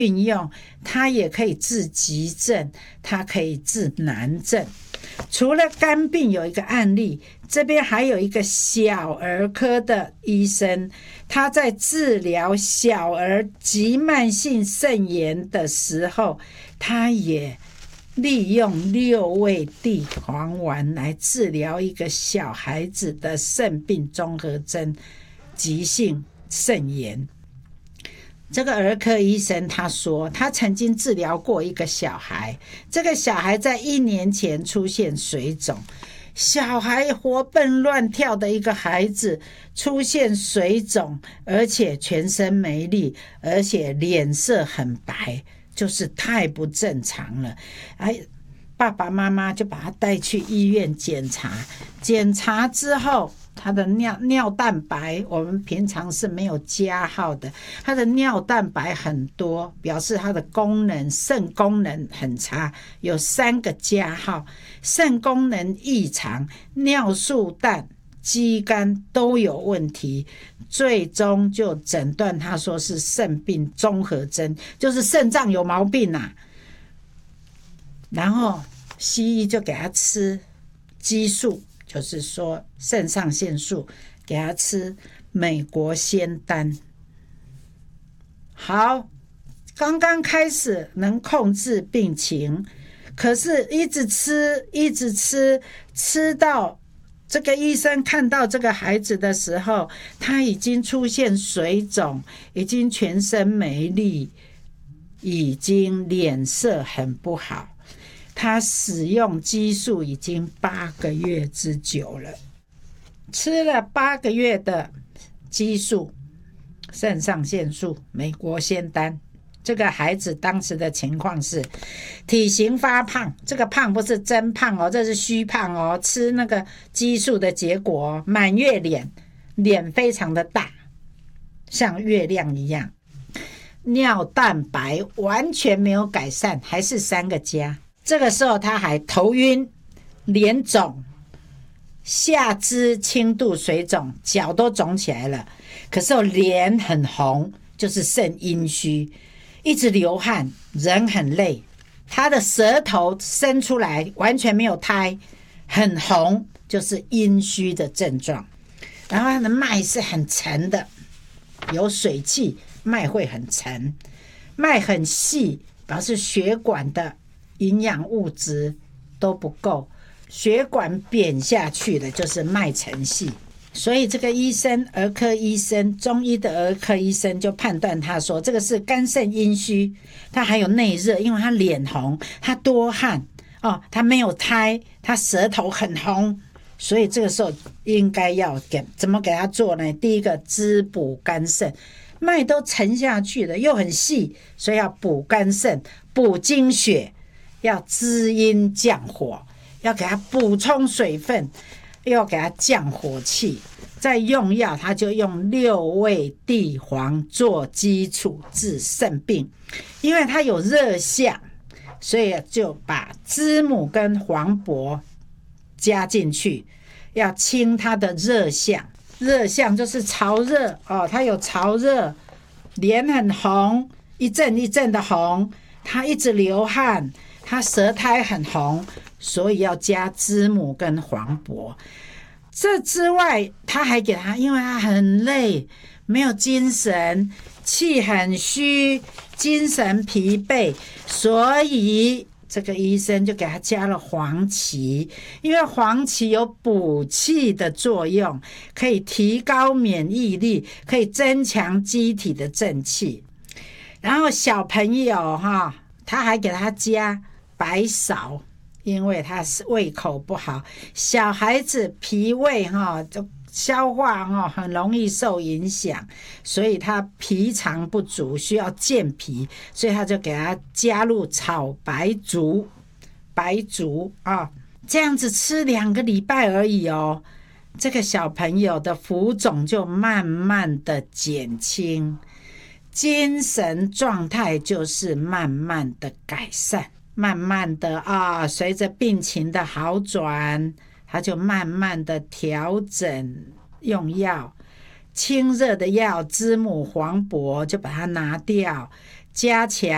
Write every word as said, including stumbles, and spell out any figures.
运用，它也可以治急症，它可以治难症。除了肝病有一个案例，这边还有一个小儿科的医生，他在治疗小儿急慢性肾炎的时候，他也利用六味地黄丸来治疗一个小孩子的肾病综合征急性肾炎。这个儿科医生他说，他曾经治疗过一个小孩，这个小孩在一年前出现水肿，小孩活蹦乱跳的一个孩子出现水肿，而且全身没力，而且脸色很白，就是太不正常了。哎，爸爸妈妈就把他带去医院检查，检查之后他的尿尿蛋白，我们平常是没有加号的，他的尿蛋白很多，表示他的功能肾功能很差，有三个加号，肾功能异常，尿素氮、肌酐都有问题，最终就诊断他说是肾病综合征，就是肾脏有毛病啊。然后西医就给他吃激素，就是说肾上腺素，给他吃美国仙丹。好，刚刚开始能控制病情，可是一直吃一直吃，吃到这个医生看到这个孩子的时候，他已经出现水肿，已经全身没力，已经脸色很不好。他使用激素已经八个月之久了，吃了八个月的激素，肾上腺素、美国仙丹。这个孩子当时的情况是体型发胖，这个胖不是真胖哦，这是虚胖哦，吃那个激素的结果，满月脸，脸非常的大，像月亮一样。尿蛋白完全没有改善，还是三个加。这个时候他还头晕、脸肿、下肢轻度水肿，脚都肿起来了，可是脸很红，就是肾阴虚，一直流汗，人很累，他的舌头伸出来完全没有苔，很红，就是阴虚的症状。然后他的脉是很沉的，有水气，脉会很沉，脉很细，表示血管的营养物质都不够，血管扁下去的就是脉沉细。所以这个医生，儿科医生，中医的儿科医生就判断他说，这个是肝肾阴虚，他还有内热，因为他脸红，他多汗哦，他没有苔，他舌头很红，所以这个时候应该要给怎么给他做呢？第一个滋补肝肾，脉都沉下去了，又很细，所以要补肝肾，补精血，要滋阴降火，要给他补充水分，又要给他降火气。再用药，他就用六味地黄做基础治肾病，因为他有热象，所以就把知母跟黄柏加进去，要清他的热象。热象就是潮热哦，他有潮热，脸很红，一阵一阵的红，他一直流汗，他舌苔很红，所以要加知母跟黄柏。这之外，他还给他，因为他很累，没有精神，气很虚，精神疲惫，所以这个医生就给他加了黄芪，因为黄芪有补气的作用，可以提高免疫力，可以增强机体的正气。然后小朋友哈，他还给他加白芍，因为他是胃口不好，小孩子脾胃哈就消化哈很容易受影响，所以他脾肠不足，需要健脾，所以他就给他加入炒白术，白术啊，这样子吃两个礼拜而已哦，这个小朋友的浮肿就慢慢的减轻，精神状态就是慢慢的改善。慢慢的啊，随着病情的好转，他就慢慢的调整用药，清热的药知母黄柏就把它拿掉，加强